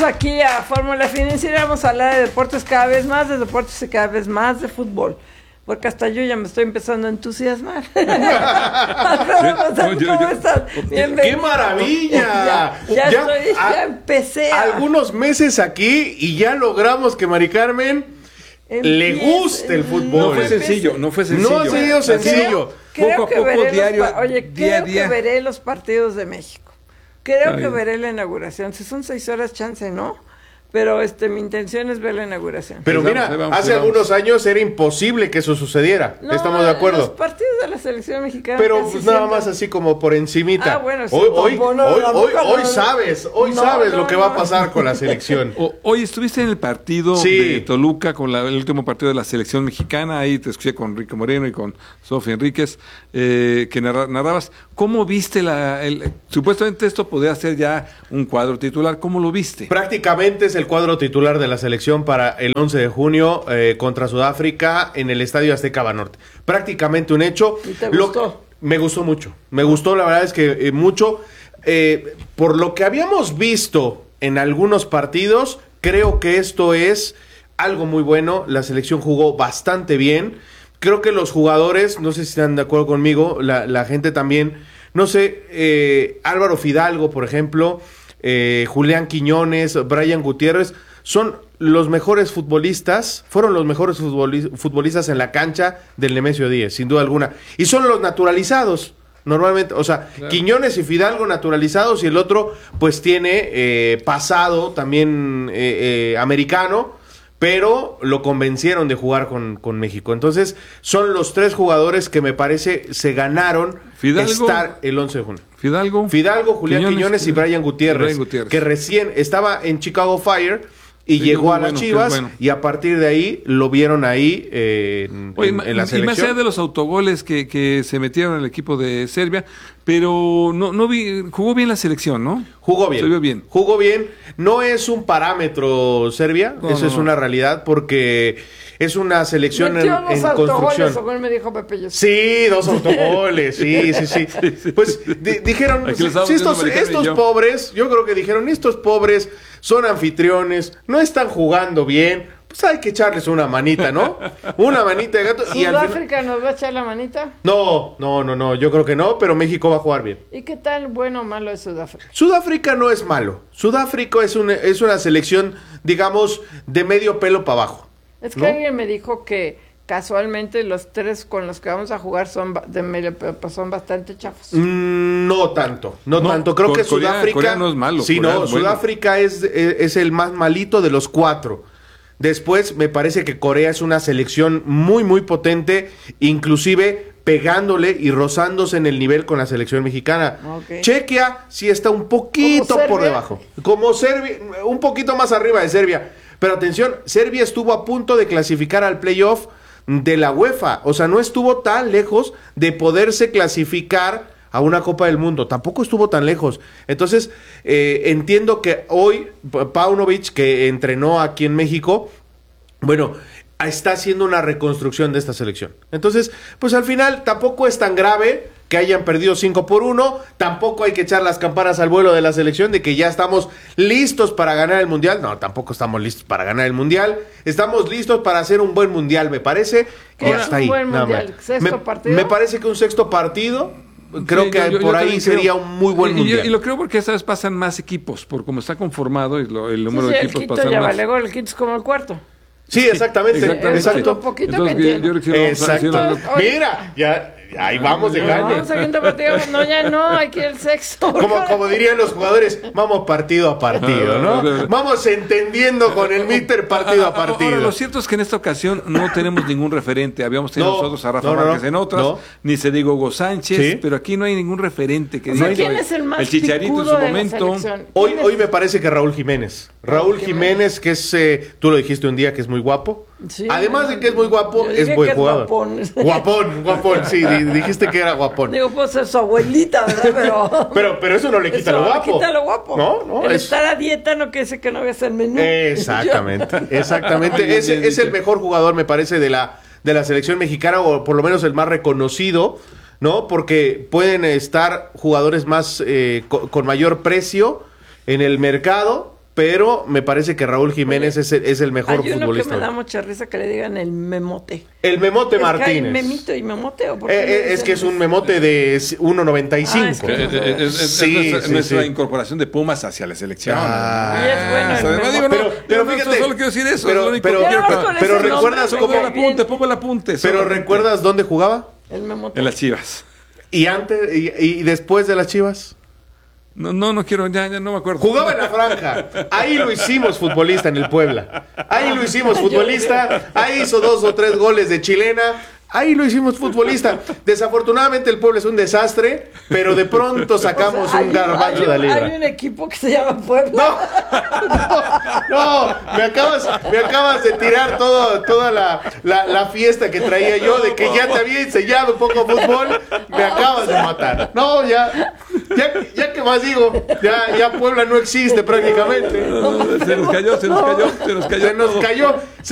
aquí a Fórmula Financiera, vamos a hablar de deportes cada vez más, de deportes y cada vez más de fútbol. Porque hasta yo ya me estoy empezando a entusiasmar. ¿Cómo estás? Bienvenido. ¡Qué maravilla! Ya empecé. Algunos meses aquí y ya logramos que Mari Carmen le guste el fútbol. No fue sencillo. No ha sido sencillo. Creo poco a que poco, diario, creo día. que veré los partidos de México. Creo que veré la inauguración. Si son 6 horas, chance, ¿no? Pero mi intención es ver la inauguración. Pero mira, hace algunos años era imposible que eso sucediera. No, estamos de acuerdo. Los partidos de la selección mexicana. Pero pues nada más así como por encimita. Ah, bueno, sí, hoy sabes lo que va a pasar con la selección. Hoy estuviste en el partido de Toluca con el último partido de la selección mexicana. Ahí te escuché con Rico Moreno y con Sofía Enríquez que narrabas. ¿Cómo viste supuestamente esto podría ser ya un cuadro titular? ¿Cómo lo viste? Prácticamente es el cuadro titular de la selección para el 11 de junio contra Sudáfrica en el Estadio Azteca Banorte. Prácticamente un hecho. ¿Y te gustó? Me gustó mucho. Me gustó, la verdad es que mucho. Por lo que habíamos visto en algunos partidos, creo que esto es algo muy bueno. La selección jugó bastante bien. Creo que los jugadores, no sé si están de acuerdo conmigo, la gente también, no sé, Álvaro Fidalgo, por ejemplo, Julián Quiñones, Brian Gutiérrez, son los mejores futbolistas, fueron los mejores futbolistas en la cancha del Nemesio 10, sin duda alguna. Y son los naturalizados, normalmente, o sea, claro. Quiñones y Fidalgo naturalizados y el otro pues tiene pasado también americano, pero lo convencieron de jugar con México. Entonces, son los 3 jugadores que me parece se ganaron estar el 11 de junio. Fidalgo, Julián Quiñones y Brian Gutiérrez, que recién estaba en Chicago Fire y llegó a las Chivas, y a partir de ahí lo vieron ahí en la selección. Y más allá de los autogoles que se metieron en el equipo de Serbia, pero no vi, jugó bien la selección, ¿no? Jugó bien. No es un parámetro Serbia, eso es una realidad, porque es una selección en construcción. Según me dijo Pepe. Sí, 2 autogoles, sí. Pues dijeron, si estos pobres, yo creo que dijeron, estos pobres son anfitriones, no están jugando bien, pues hay que echarles una manita, ¿no? Una manita de gato. ¿Sudáfrica nos va a echar la manita? No, yo creo que no, pero México va a jugar bien. ¿Y qué tal bueno o malo es Sudáfrica? Sudáfrica no es malo. Sudáfrica es una selección, digamos, de medio pelo para abajo. Es que alguien me dijo que casualmente los 3 con los que vamos a jugar son bastante chafos. No tanto. Creo que Sudáfrica no es malo. Sí, Sudáfrica es el más malito de los 4. Después me parece que Corea es una selección muy, muy potente, inclusive pegándole y rozándose en el nivel con la selección mexicana. Okay. Chequia sí está un poquito por debajo. Como Serbia, un poquito más arriba de Serbia. Pero atención, Serbia estuvo a punto de clasificar al playoff de la UEFA. O sea, no estuvo tan lejos de poderse clasificar a una Copa del Mundo. Tampoco estuvo tan lejos. Entonces, entiendo que hoy Paunovic, que entrenó aquí en México, bueno, está haciendo una reconstrucción de esta selección. Entonces, pues al final tampoco es tan grave que hayan perdido 5-1, tampoco hay que echar las campanas al vuelo de la selección de que ya estamos listos para ganar el Mundial. No, tampoco estamos listos para ganar el Mundial. Estamos listos para hacer un buen Mundial, me parece. Y hasta ahí. Buen mundial. ¿Sexto partido? Me parece que un 6º partido, creo que por ahí sería un muy buen Mundial. Y lo creo porque esta vez pasan más equipos, por cómo está conformado y el número de equipos pasan más. El quinto es como el cuarto. Sí, exactamente. Exacto. Un poquito exacto. Mira, ya ahí vamos de gane. No, ya no, aquí el sexto. Como dirían los jugadores, vamos partido a partido, ¿no? Vamos entendiendo con el míster partido a partido. Ahora, lo cierto es que en esta ocasión no tenemos ningún referente. Habíamos tenido nosotros a Rafa Márquez en otras, ni se digo Hugo Sánchez, pero aquí no hay ningún referente que diga. ¿Quién es el más el Chicharito en su momento? Hoy me parece que Raúl Jiménez. Raúl Jiménez, que es, tú lo dijiste un día, que es muy guapo. Sí, además de que es muy guapo, es buen jugador. Guapón, sí, dijiste que era guapón. Digo, puede ser su abuelita, ¿verdad? Pero eso no le quita lo guapo. No le quita lo guapo. No, estar a dieta no quiere decir que no veas el menú. Exactamente. Es el mejor jugador, me parece, de la selección mexicana, o por lo menos el más reconocido, ¿no? Porque pueden estar jugadores más con mayor precio en el mercado, pero me parece que Raúl Jiménez es el mejor hay uno futbolista. Que me da mucha risa que le digan el memote. El Memote Es que hay Martínez. memito y memote, ¿o por qué Es que es un memote de 1.95. Es que- Es nuestra incorporación de Pumas hacia la selección. Ah. Y es bueno el Además, memote. digo, Pero no, fíjate, solo quiero decir eso. pero- es lo único pero- que quiero Ya, aclarar. con pero ese ¿recuerdas nombre, cómo- me Pongo cae bien. pongo el apunte. Pero solamente. ¿recuerdas dónde jugaba? El memote. En las Chivas. ¿Y antes y después de las Chivas? No quiero, ya no me acuerdo. Jugaba en la franja. Ahí lo hicimos futbolista en el Puebla. Ahí lo hicimos futbolista. Ahí hizo 2 o 3 goles de chilena. Ahí lo hicimos futbolista. Desafortunadamente el Puebla es un desastre, pero de pronto sacamos un garbanzo de la libra. Hay un equipo que se llama Puebla. No, me acabas de tirar toda la fiesta que traía yo de que ya te había enseñado un poco fútbol, me acabas de matar. No, ya que más digo, ya Puebla no existe prácticamente. Se nos cayó. Se nos cayó.